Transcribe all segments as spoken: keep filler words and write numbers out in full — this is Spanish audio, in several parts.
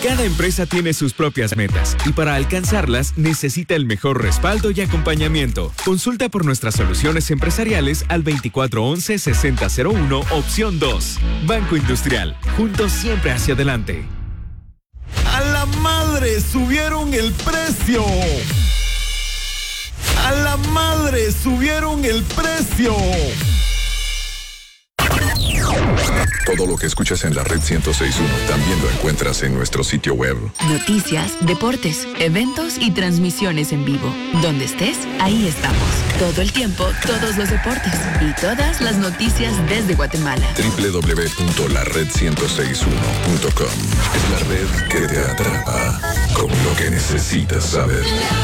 Cada empresa tiene sus propias metas y para alcanzarlas necesita el mejor respaldo y acompañamiento. Consulta por nuestras soluciones empresariales al veinticuatro once, sesenta cero uno, opción dos. Banco Industrial, juntos siempre hacia adelante. ¡A la madre! ¡Subieron el precio! ¡A la madre! ¡Subieron el precio! Todo lo que escuchas en la red ciento seis punto uno también lo encuentras en nuestro sitio web. Noticias, deportes, eventos y transmisiones en vivo. Donde estés, ahí estamos. Todo el tiempo, todos los deportes y todas las noticias desde Guatemala. doble u doble u doble u punto la red ciento seis punto uno punto com es la red que te atrapa con lo que necesitas saber.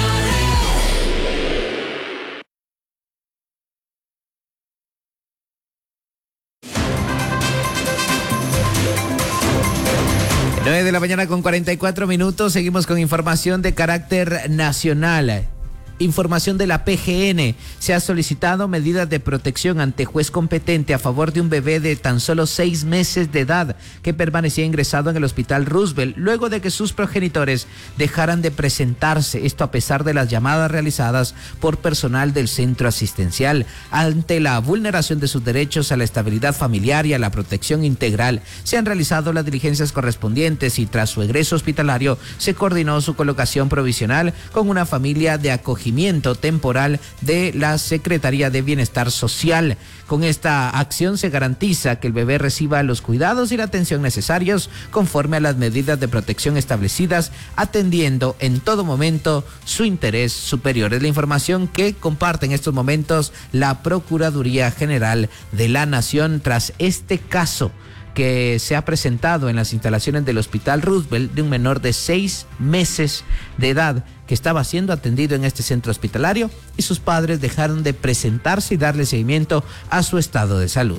nueve de la mañana con cuarenta y cuatro minutos. Seguimos con información de carácter nacional. Información de la P G N. Se ha solicitado medidas de protección ante juez competente a favor de un bebé de tan solo seis meses de edad que permanecía ingresado en el hospital Roosevelt luego de que sus progenitores dejaran de presentarse. Esto a pesar de las llamadas realizadas por personal del centro asistencial. Ante la vulneración de sus derechos a la estabilidad familiar y a la protección integral, se han realizado las diligencias correspondientes y tras su egreso hospitalario se coordinó su colocación provisional con una familia de acogimiento temporal de la Secretaría de Bienestar Social. Con esta acción se garantiza que el bebé reciba los cuidados y la atención necesarios conforme a las medidas de protección establecidas, atendiendo en todo momento su interés superior. Es la información que comparte en estos momentos la Procuraduría General de la Nación tras este caso que se ha presentado en las instalaciones del Hospital Roosevelt de un menor de seis meses de edad que estaba siendo atendido en este centro hospitalario y sus padres dejaron de presentarse y darle seguimiento a su estado de salud.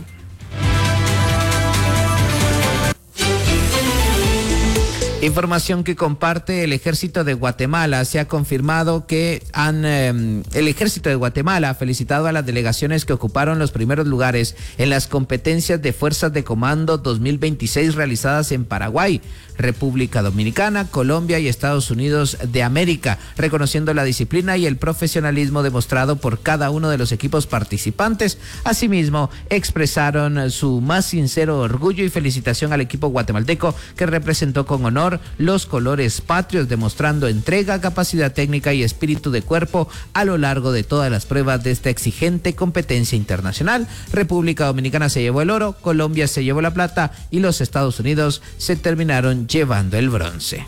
Información que comparte el Ejército de Guatemala. Se ha confirmado que han eh, el Ejército de Guatemala ha felicitado a las delegaciones que ocuparon los primeros lugares en las competencias de Fuerzas de Comando dos mil veintiséis realizadas en Paraguay, República Dominicana, Colombia y Estados Unidos de América, reconociendo la disciplina y el profesionalismo demostrado por cada uno de los equipos participantes. Asimismo, expresaron su más sincero orgullo y felicitación al equipo guatemalteco que representó con honor los colores patrios, demostrando entrega, capacidad técnica y espíritu de cuerpo a lo largo de todas las pruebas de esta exigente competencia internacional. República Dominicana se llevó el oro, Colombia se llevó la plata y los Estados Unidos se terminaron llevando el bronce.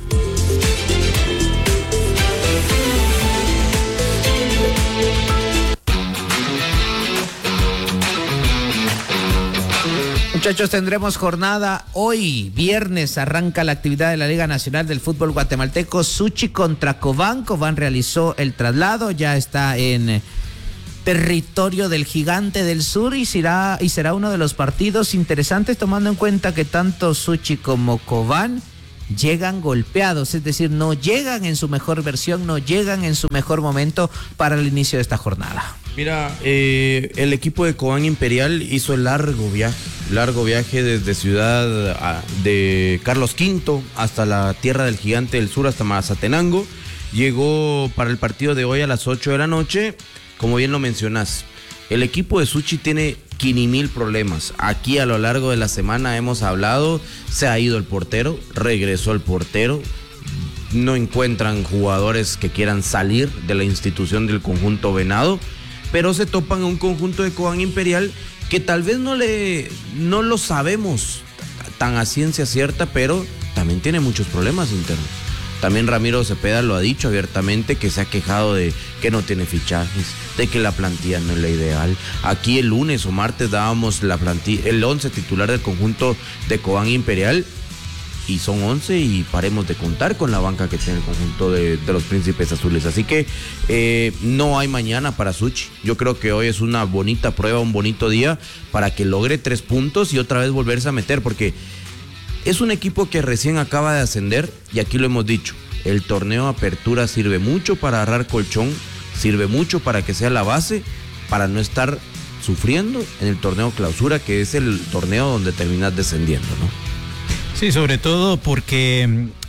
Muchachos, tendremos jornada hoy, viernes, arranca la actividad de la Liga Nacional del Fútbol Guatemalteco, Suchi contra Cobán. Cobán realizó el traslado, ya está en territorio del Gigante del Sur y será, y será uno de los partidos interesantes, tomando en cuenta que tanto Suchi como Cobán llegan golpeados, es decir, no llegan en su mejor versión, no llegan en su mejor momento para el inicio de esta jornada. Mira, eh, el equipo de Cobán Imperial hizo el largo viaje, largo viaje desde Ciudad a, de Carlos Quinto hasta la tierra del Gigante del Sur, hasta Mazatenango. Llegó para el partido de hoy a las ocho de la noche. Como bien lo mencionas, el equipo de Suchi tiene quinimil problemas. Aquí a lo largo de la semana hemos hablado, se ha ido el portero, regresó el portero, no encuentran jugadores que quieran salir de la institución del conjunto venado, pero se topan a un conjunto de Cobán Imperial que tal vez no le no lo sabemos tan a ciencia cierta, pero también tiene muchos problemas internos. También Ramiro Cepeda lo ha dicho abiertamente, que se ha quejado de que no tiene fichajes, de que la plantilla no es la ideal. Aquí el lunes o martes dábamos la plantilla, el once titular del conjunto de Cobán Imperial, y son once y paremos de contar con la banca que tiene el conjunto de, de los Príncipes Azules. Así que eh, no hay mañana para Suchi. Yo creo que hoy es una bonita prueba, un bonito día para que logre tres puntos y otra vez volverse a meter, porque es un equipo que recién acaba de ascender y aquí lo hemos dicho, el torneo Apertura sirve mucho para agarrar colchón, sirve mucho para que sea la base, para no estar sufriendo en el torneo Clausura, que es el torneo donde terminas descendiendo, ¿no? Sí, sobre todo porque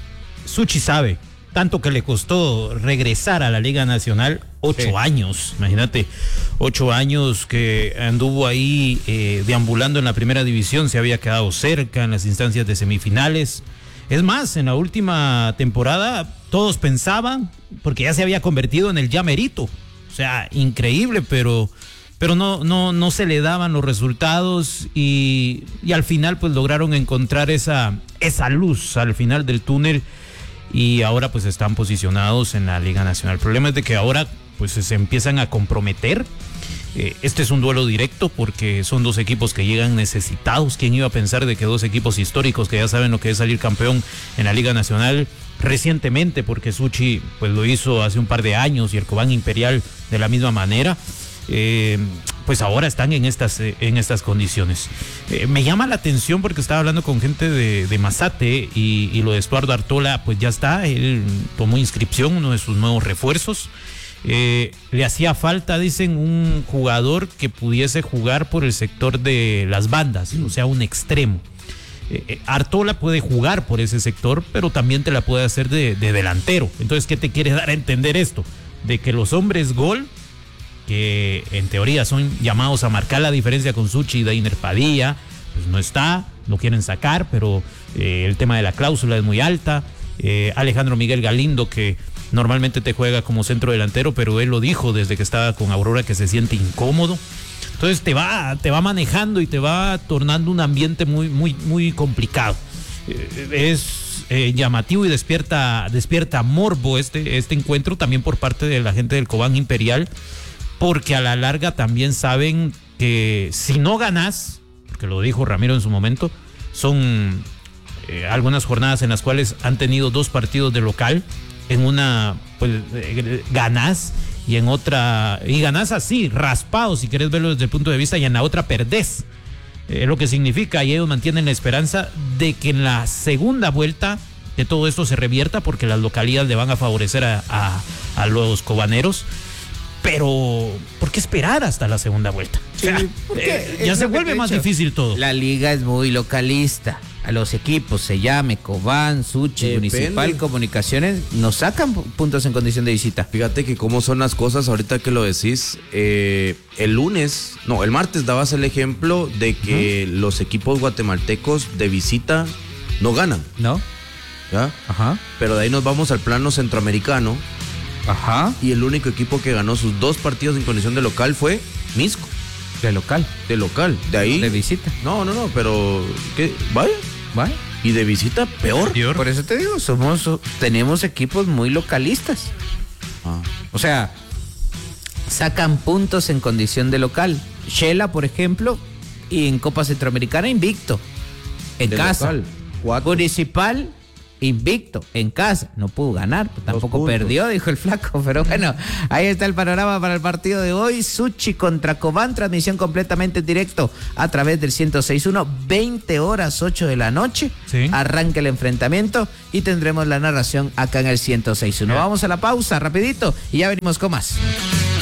Suchi sabe, tanto que le costó regresar a la Liga Nacional, ocho sí. años, imagínate, ocho años que anduvo ahí eh, deambulando en la primera división, se había quedado cerca en las instancias de semifinales. Es más, en la última temporada todos pensaban, porque ya se había convertido en el ya merito, o sea, increíble, pero, pero no, no, no se le daban los resultados y, y al final pues lograron encontrar esa, esa luz al final del túnel. Y ahora pues están posicionados en la Liga Nacional. El problema es de que ahora pues se empiezan a comprometer. Eh, este es un duelo directo porque son dos equipos que llegan necesitados. ¿Quién iba a pensar de que dos equipos históricos que ya saben lo que es salir campeón en la Liga Nacional recientemente? Porque Suchi pues lo hizo hace un par de años y el Cobán Imperial de la misma manera. Eh, pues ahora están en estas eh, en estas condiciones. Eh, me llama la atención porque estaba hablando con gente de, de Mazate y, y lo de Estuardo Artola pues ya está, él tomó inscripción, uno de sus nuevos refuerzos. Eh, le hacía falta, dicen, un jugador que pudiese jugar por el sector de las bandas, o sea, un extremo. Eh, Artola puede jugar por ese sector, pero también te la puede hacer de, de delantero. Entonces, ¿qué te quiere dar a entender esto? De que los hombres gol, que en teoría son llamados a marcar la diferencia con Suchi y Deiner Padilla, pues no está, lo quieren sacar, pero eh, el tema de la cláusula es muy alta. Eh, Alejandro Miguel Galindo, que normalmente te juega como centro delantero, pero él lo dijo desde que estaba con Aurora que se siente incómodo. Entonces te va, te va manejando y te va tornando un ambiente muy, muy, muy complicado. Eh, es eh, llamativo y despierta, despierta morbo este, este encuentro también por parte de la gente del Cobán Imperial, porque a la larga también saben que si no ganas, porque lo dijo Ramiro en su momento, son eh, algunas jornadas en las cuales han tenido dos partidos de local, en una pues eh, ganás y en otra, y ganás así, raspado si querés verlo desde el punto de vista, y en la otra perdés, eh, lo que significa, y ellos mantienen la esperanza de que en la segunda vuelta de todo esto se revierta, porque las localidades le van a favorecer a, a, a los cobaneros. Pero, ¿por qué esperar hasta la segunda vuelta? O sea, sí, eh, ya se vuelve más difícil todo. La liga es muy localista. A los equipos, se llame Cobán, Suchi, Depende. Municipal, Comunicaciones, nos sacan puntos en condición de visita. Fíjate que cómo son las cosas ahorita que lo decís. Eh, el lunes, no, el martes dabas el ejemplo de que uh-huh. los equipos guatemaltecos de visita no ganan. ¿No? ¿Ya? Ajá. Pero de ahí nos vamos al plano centroamericano. Ajá. Y el único equipo que ganó sus dos partidos en condición de local fue Misco. De local. De local. De ahí. De visita. No, no, no, pero ¿qué? Vaya. Vaya. Y de visita peor. peor. Por eso te digo, somos, tenemos equipos muy localistas. Ah. O sea, sacan puntos en condición de local. Shela, por ejemplo, y en Copa Centroamericana invicto. En de casa. Local, Municipal invicto en casa, no pudo ganar, tampoco perdió, dijo el flaco, pero bueno, ahí está el panorama para el partido de hoy. Suchi contra Cobán, transmisión completamente en directo a través del ciento seis punto uno, veinte horas ocho de la noche, sí. Arranca el enfrentamiento y tendremos la narración acá en el ciento seis punto uno. Vamos a la pausa rapidito y ya venimos con más.